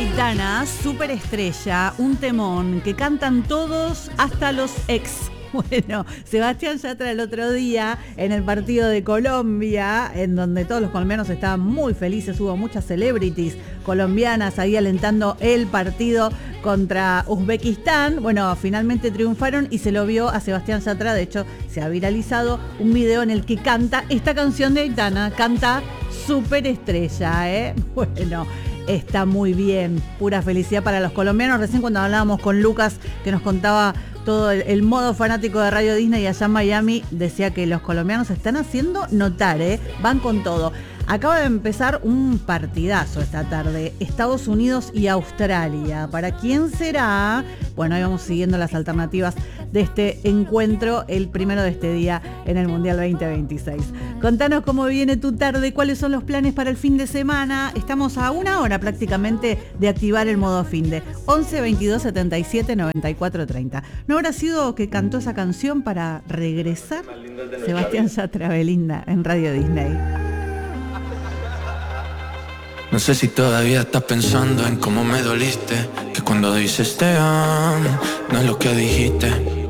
Aitana, superestrella, un temón que cantan todos hasta los ex. Bueno, Sebastián Yatra el otro día en el partido de Colombia, en donde todos los colombianos estaban muy felices, hubo muchas celebrities colombianas ahí alentando el partido contra Uzbekistán. Bueno, finalmente triunfaron y se lo vio a Sebastián Yatra. De hecho, se ha viralizado un video en el que canta esta canción de Aitana, canta Superestrella, ¿eh? Bueno, está muy bien, pura felicidad para los colombianos. Recién cuando hablábamos con Lucas, que nos contaba todo el modo fanático de Radio Disney allá en Miami, decía que los colombianos se están haciendo notar, van con todo. Acaba de empezar un partidazo esta tarde, Estados Unidos y Australia. ¿Para quién será? Bueno, ahí vamos siguiendo las alternativas de este encuentro, el primero de este día en el Mundial 2026. Contanos cómo viene tu tarde, cuáles son los planes para el fin de semana. Estamos a una hora prácticamente de activar el modo finde. 11 22 77 94 30. ¿No habrá sido que cantó esa canción para regresar? Sebastián Yatra, Belinda, en Radio Disney. No sé si todavía estás pensando en cómo me doliste, que cuando dices te amo, no es lo que dijiste.